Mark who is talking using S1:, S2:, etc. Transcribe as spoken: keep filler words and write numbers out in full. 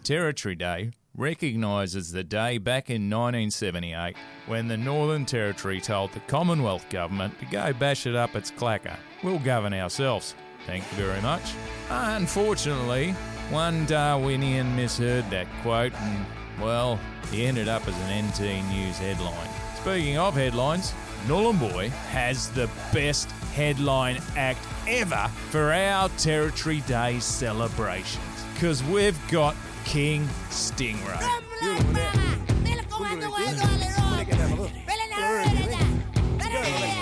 S1: Territory Day recognises the day back in nineteen seventy-eight when the Northern Territory told the Commonwealth Government to go bash it up its clacker. We'll govern ourselves. Thank you very much. Unfortunately, one Darwinian misheard that quote and, well, he ended up as an N T News headline. Speaking of headlines, Nhulunbuy has the best headline act ever for our Territory Day celebrations, because we've got King Stingray.
S2: Come like mama,